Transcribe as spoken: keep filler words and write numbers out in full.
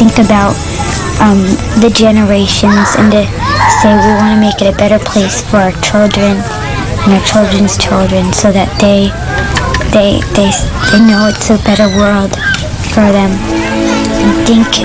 think about um, the generations and to say we want to make it a better place for our children and our children's children, so that they they they they know it's a better world for them. And think